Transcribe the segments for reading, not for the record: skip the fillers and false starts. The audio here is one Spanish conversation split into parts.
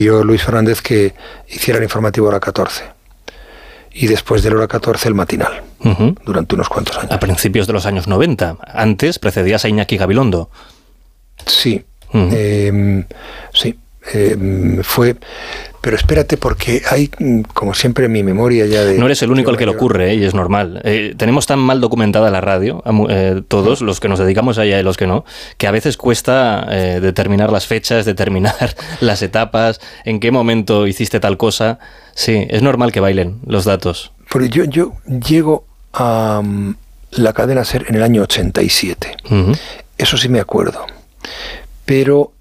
pidió Luis Fernández que hiciera el informativo hora 14. Y después de la hora 14 el matinal, durante unos cuantos años. A principios de los años 90. Antes precedías a Iñaki Gabilondo. Sí, sí. Fue, pero espérate, porque hay, como siempre, en mi memoria ya de... No eres el único al que le ocurre, y es normal. Tenemos tan mal documentada la radio, todos los que nos dedicamos a ella y los que no, que a veces cuesta determinar las fechas, determinar las etapas, en qué momento hiciste tal cosa. Sí, es normal que bailen los datos. Pero yo llego a la cadena SER en el año 87. Eso sí me acuerdo. Pero...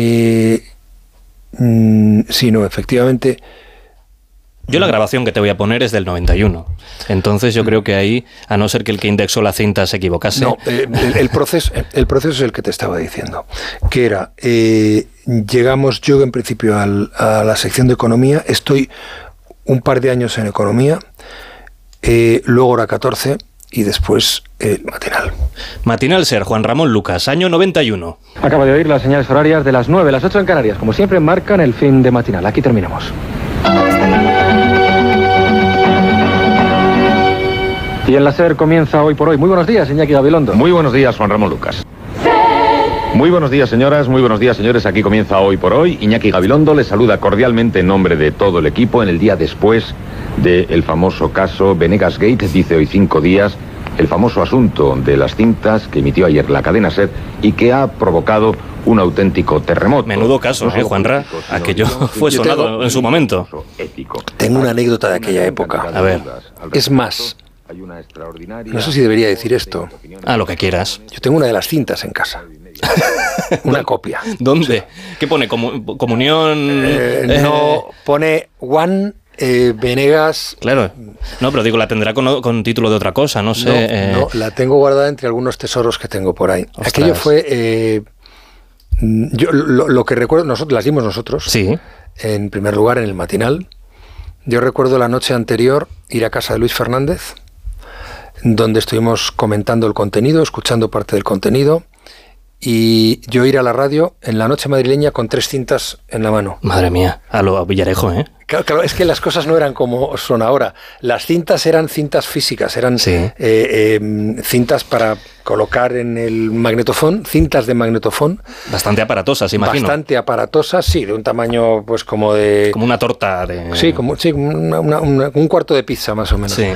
sí, no, efectivamente. Yo la grabación que te voy a poner es del 91. Entonces yo creo que ahí, a no ser que el que indexó la cinta se equivocase... No, el proceso es el que te estaba diciendo. Que era, llegamos yo en principio a la sección de economía, estoy un par de años en economía, luego hora 14... y después el matinal. Matinal SER, Juan Ramón Lucas, año 91. Acaba de oír las señales horarias de las 9, las 8 en Canarias. Como siempre, marcan el fin de matinal. Aquí terminamos. Y en la SER comienza Hoy por Hoy. Muy buenos días, Iñaki Gabilondo. Muy buenos días, Juan Ramón Lucas. Muy buenos días, señoras, muy buenos días, señores. Aquí comienza Hoy por Hoy. Iñaki Gabilondo les saluda cordialmente en nombre de todo el equipo en el día después del famoso caso Venegas Gate. Dice hoy 5 días. El famoso asunto de las cintas que emitió ayer la cadena SER y que ha provocado un auténtico terremoto. Menudo caso, Juanra. Aquello fue sonado en su momento. Tengo una anécdota de aquella época. A ver. Es más, no sé si debería decir esto. Lo que quieras. Yo tengo una de las cintas en casa. Una copia. ¿Dónde? ¿Qué pone? ¿Comunión? No, pone One... Venegas... Claro, no, pero digo, la tendrá con título de otra cosa, no sé. No, la tengo guardada entre algunos tesoros que tengo por ahí. Ostras. Aquello fue... yo lo que recuerdo, las dimos nosotros. Sí. En primer lugar, en el matinal. Yo recuerdo la noche anterior ir a casa de Luis Fernández, donde estuvimos comentando el contenido, escuchando parte del contenido, y yo ir a la radio en la noche madrileña con 3 cintas en la mano. Madre mía, a Villarejo, ¿eh? Claro, es que las cosas no eran como son ahora. Las cintas eran cintas físicas, eran cintas para colocar en el magnetofón, cintas de magnetofón. Bastante aparatosas, imagino. Bastante aparatosas, sí, de un tamaño pues como de... Como una torta de... Sí, un cuarto de pizza más o menos. Sí.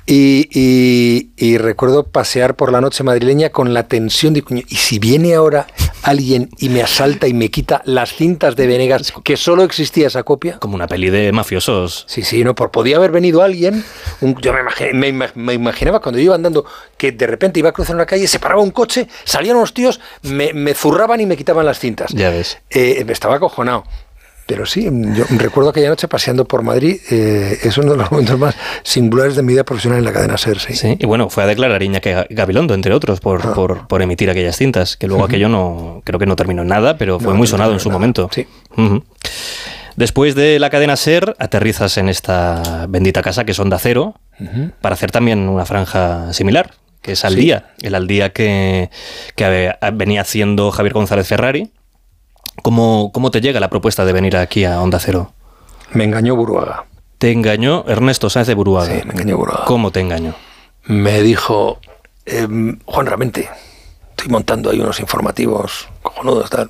Y recuerdo pasear por la noche madrileña con la tensión de coño, y si viene ahora alguien y me asalta y me quita las cintas de Venegas, que solo existía esa copia. Como una peli de mafiosos. Sí, no, podía haber venido alguien, yo me imaginaba cuando yo iba andando que de repente iba a cruzar una calle, se paraba un coche, salían unos tíos, me zurraban y me quitaban las cintas. Ya ves. Me estaba acojonado. Pero sí, yo recuerdo aquella noche paseando por Madrid, es uno de los momentos más singulares de mi vida profesional en la cadena SER. Sí, y bueno, fue a declarar Iñaki Gabilondo, entre otros, por emitir aquellas cintas, que luego aquello no, creo que no terminó en nada, pero fue muy sonado en su momento. Sí. Después de la cadena SER, aterrizas en esta bendita casa que es Onda Cero, para hacer también una franja similar, que es Al Día, el Al Día que venía haciendo Javier González Ferrari. ¿Cómo te llega la propuesta de venir aquí a Onda Cero? Me engañó Buruaga. ¿Te engañó Ernesto Sáenz de Buruaga? Sí, me engañó Buruaga. ¿Cómo te engañó? Me dijo, Juan, realmente, estoy montando ahí unos informativos cojonudos, tal.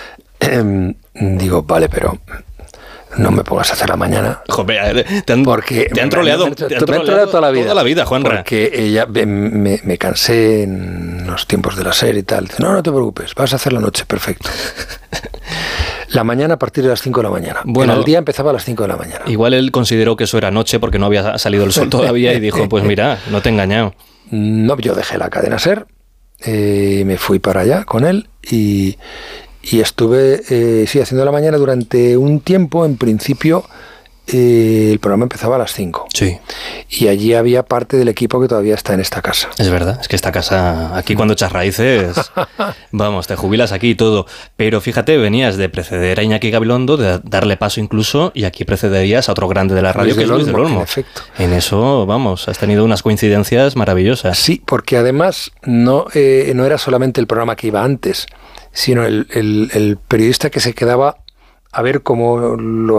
Digo, vale, pero no me pongas a hacer la mañana. Joder, te han troleado toda la vida. Toda la vida, Juanra. Porque ella me cansé en los tiempos de la serie y tal. Dice, no te preocupes, vas a hacer la noche, perfecto. La mañana a partir de las 5 de la mañana. Bueno, el día empezaba a las 5 de la mañana. Igual él consideró que eso era noche porque no había salido el sol todavía y dijo, pues mira, no te he engañado. No, yo dejé la cadena SER, me fui para allá con él y estuve haciendo la mañana durante un tiempo. En principio el programa empezaba a las 5. Sí. Y allí había parte del equipo que todavía está en esta casa. Es verdad, es que esta casa, aquí cuando echas raíces, vamos, te jubilas aquí y todo. Pero fíjate, venías de preceder a Iñaki Gabilondo, de darle paso incluso, y aquí precederías a otro grande de la radio, que es Luis del Olmo. En efecto. En eso, vamos, has tenido unas coincidencias maravillosas. Sí, porque además no era solamente el programa que iba antes, sino el periodista que se quedaba a ver cómo lo